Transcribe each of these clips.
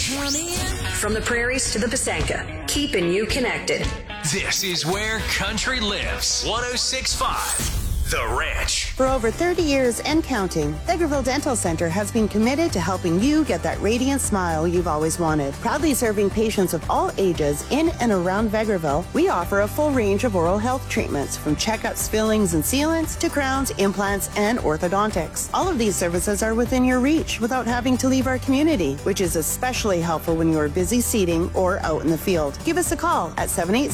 From the prairies to the Pasanka, keeping you connected. This is where country lives. 106.5. The Ranch. For over 30 years and counting, Vegreville Dental Center has been committed to helping you get that radiant smile you've always wanted. Proudly serving patients of all ages in and around Vegreville, we offer a full range of oral health treatments, from checkups, fillings, and sealants to crowns, implants, and orthodontics. All of these services are within your reach without having to leave our community, which is especially helpful when you are busy seating or out in the field. Give us a call at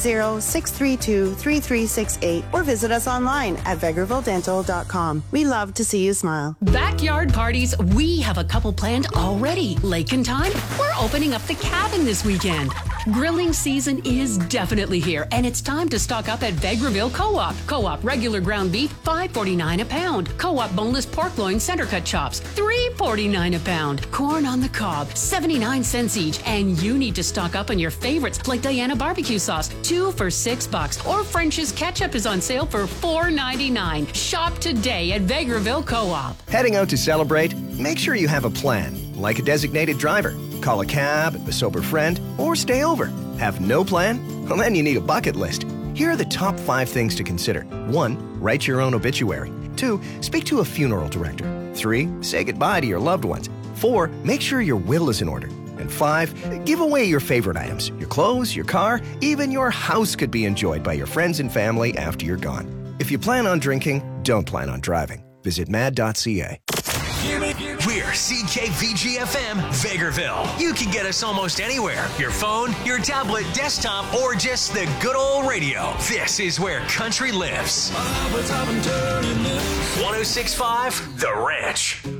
780-632-3368 or visit us online at VegrevilleDental.com. We love to see you smile. Backyard parties, we have a couple planned already. Lake and time, we're opening up the cabin this weekend. Grilling season is definitely here, and it's time to stock up at Vegreville Co-op. Co-op regular ground beef, $5.49 a pound. Co-op boneless pork loin center cut chops, $3.49 a pound. Corn on the cob, 79 cents each. And you need to stock up on your favorites like Diana barbecue sauce, 2 for $6. Or French's ketchup is on sale for $4.99. Shop today at Vegreville Co-op. Heading out to celebrate? Make sure you have a plan, like a designated driver. Call a cab, a sober friend, or stay over. Have no plan? Well, then you need a bucket list. Here are the top 5 things to consider. 1. Write your own obituary. 2. Speak to a funeral director. 3. Say goodbye to your loved ones. 4. Make sure your will is in order. And 5. Give away your favorite items. Your clothes, your car, even your house could be enjoyed by your friends and family after you're gone. If you plan on drinking, don't plan on driving. Visit mad.ca. We're CKVG-FM, Vegreville. You can get us almost anywhere. Your phone, your tablet, desktop, or just the good old radio. This is where country lives. 106.5, The Ranch.